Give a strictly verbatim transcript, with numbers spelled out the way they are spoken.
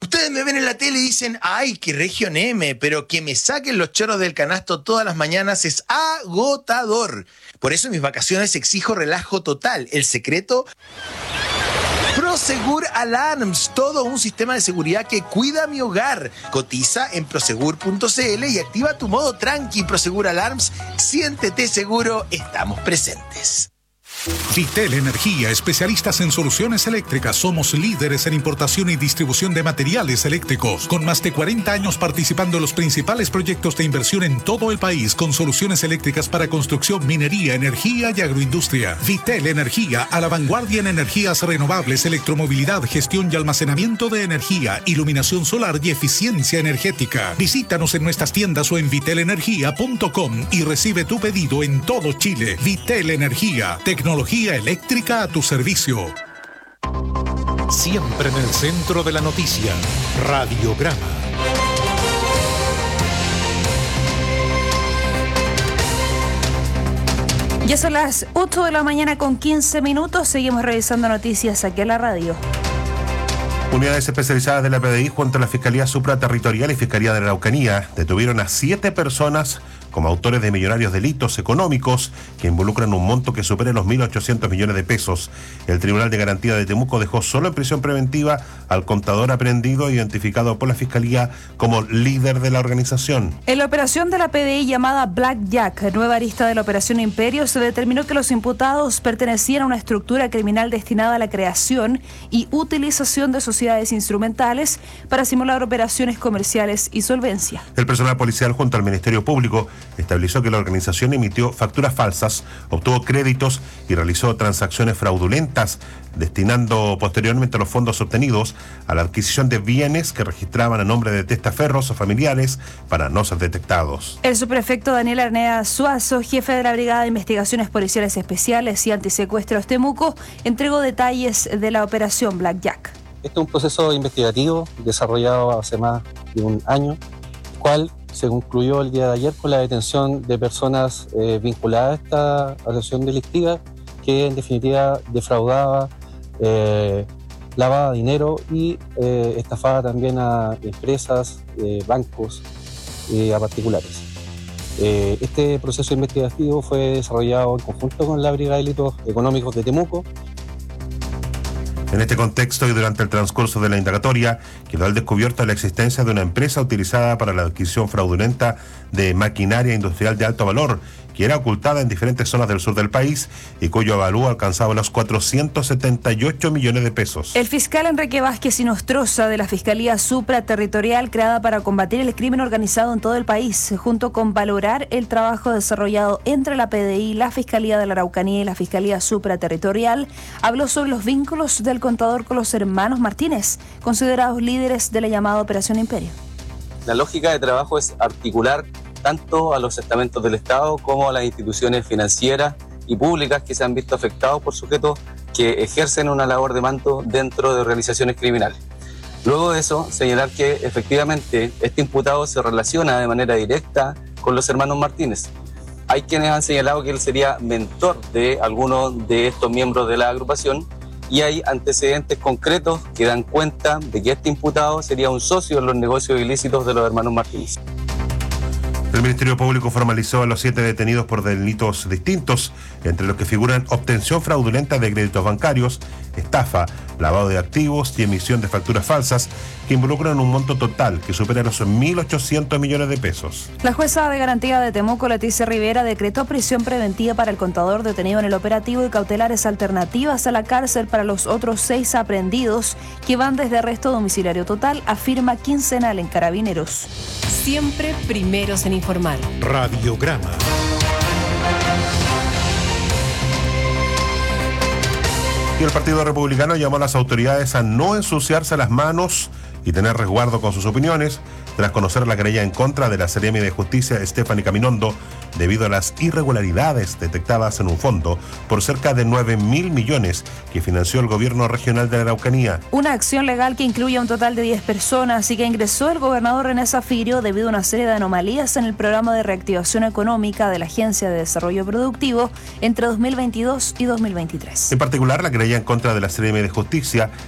Ustedes me ven en la tele y dicen, ay, qué región M, pero que me saquen los chorros del canasto todas las mañanas es agotador. Por eso en mis vacaciones exijo relajo total. El secreto... Prosegur Alarms, todo un sistema de seguridad que cuida mi hogar. Cotiza en prosegur punto c l y activa tu modo tranqui. Prosegur Alarms, siéntete seguro, estamos presentes. Vitel Energía, especialistas en soluciones eléctricas. Somos líderes en importación y distribución de materiales eléctricos, con más de cuarenta años participando en los principales proyectos de inversión en todo el país, con soluciones eléctricas para construcción, minería, energía y agroindustria. Vitel Energía, a la vanguardia en energías renovables, electromovilidad, gestión y almacenamiento de energía, iluminación solar y eficiencia energética. Visítanos en nuestras tiendas o en vitel energía punto com y recibe tu pedido en todo Chile. Vitel Energía, tecnología Tecnología eléctrica a tu servicio. Siempre en el centro de la noticia. Radiograma. Ya son las ocho de la mañana con quince minutos. Seguimos revisando noticias aquí en la radio. Unidades especializadas de la P D I junto a la Fiscalía Supraterritorial y Fiscalía de la Araucanía detuvieron a siete personas como autores de millonarios delitos económicos que involucran un monto que supera los mil ochocientos millones de pesos. El Tribunal de Garantía de Temuco dejó solo en prisión preventiva al contador aprehendido, identificado por la Fiscalía como líder de la organización. En la operación de la P D I llamada Black Jack, nueva arista de la Operación Imperio, se determinó que los imputados pertenecían a una estructura criminal destinada a la creación y utilización de sociedades instrumentales para simular operaciones comerciales y solvencia. El personal policial junto al Ministerio Público estableció que la organización emitió facturas falsas, obtuvo créditos y realizó transacciones fraudulentas, destinando posteriormente los fondos obtenidos a la adquisición de bienes que registraban a nombre de testaferros o familiares para no ser detectados. El subprefecto Daniel Arnea Suazo, jefe de la Brigada de Investigaciones Policiales Especiales y Antisecuestros Temuco, entregó detalles de la operación Black Jack. Este es un proceso investigativo desarrollado hace más de un año, el cual se concluyó el día de ayer con la detención de personas eh, vinculadas a esta asociación delictiva que en definitiva defraudaba, eh, lavaba dinero y eh, estafaba también a empresas, eh, bancos y eh, a particulares. Eh, este proceso investigativo fue desarrollado en conjunto con la Brigada de Delitos Económicos de Temuco. En este contexto y durante el transcurso de la indagatoria, quedó al descubierto la existencia de una empresa utilizada para la adquisición fraudulenta de maquinaria industrial de alto valor, que era ocultada en diferentes zonas del sur del país y cuyo avalúo alcanzaba los cuatrocientos setenta y ocho millones de pesos. El fiscal Enrique Vázquez Inostroza, de la Fiscalía Supraterritorial, creada para combatir el crimen organizado en todo el país, junto con valorar el trabajo desarrollado entre la P D I, la Fiscalía de la Araucanía y la Fiscalía Supraterritorial, habló sobre los vínculos del contador con los hermanos Martínez, considerados líderes de la llamada Operación Imperio. La lógica de trabajo es articular tanto a los estamentos del Estado como a las instituciones financieras y públicas que se han visto afectados por sujetos que ejercen una labor de mando dentro de organizaciones criminales. Luego de eso, señalar que efectivamente este imputado se relaciona de manera directa con los hermanos Martínez. Hay quienes han señalado que él sería mentor de algunos de estos miembros de la agrupación y hay antecedentes concretos que dan cuenta de que este imputado sería un socio en los negocios ilícitos de los hermanos Martínez. El Ministerio Público formalizó a los siete detenidos por delitos distintos, entre los que figuran obtención fraudulenta de créditos bancarios, estafa, lavado de activos y emisión de facturas falsas, que involucran un monto total que supera los mil ochocientos millones de pesos. La jueza de garantía de Temuco, Leticia Rivera, decretó prisión preventiva para el contador detenido en el operativo y cautelares alternativas a la cárcel para los otros seis aprehendidos, que van desde arresto domiciliario total a firma quincenal en Carabineros. Siempre primeros en informar. Radiograma. Y el Partido Republicano llamó a las autoridades a no ensuciarse las manos y tener resguardo con sus opiniones tras conocer la querella en contra de la Seremi de Justicia Stephanie Caminondo debido a las irregularidades detectadas en un fondo por cerca de nueve mil millones que financió el gobierno regional de la Araucanía. Una acción legal que incluye a un total de diez personas y que ingresó el gobernador René Zafirio debido a una serie de anomalías en el programa de reactivación económica de la Agencia de Desarrollo Productivo entre dos mil veintidós y dos mil veintitrés. En particular, la querella en contra de la Seremi de Justicia